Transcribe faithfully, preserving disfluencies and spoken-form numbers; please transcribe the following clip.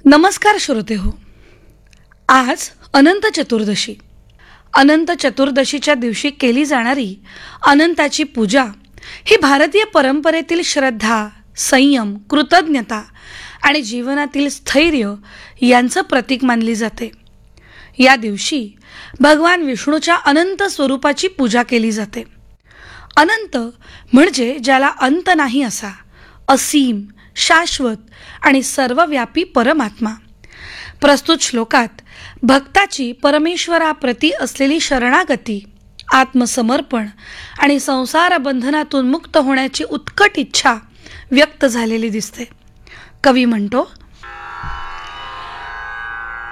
नमस्कार श्रोते हो. आज अनंत चतुर्दशी. अनंत चतुर्दशीच्या दिवशी केली जाणारी अनंताची पूजा ही भारतीय परंपरेतील श्रद्धा, संयम, कृतज्ञता आणि जीवनातील स्थैर्य यांचं प्रतीक मानली जाते. या दिवशी भगवान विष्णूच्या अनंत स्वरूपाची पूजा केली जाते. अनंत म्हणजे ज्याला अंत नाही असा असीम, शाश्वत आणि सर्वव्यापी परमात्मा. प्रस्तुत श्लोकात भक्ताची परमेश्वराप्रती असलेली शरणागती, आत्मसमर्पण आणि संसार बंधनातून मुक्त होण्याची उत्कट इच्छा व्यक्त झालेली दिसते. कवी म्हणतो,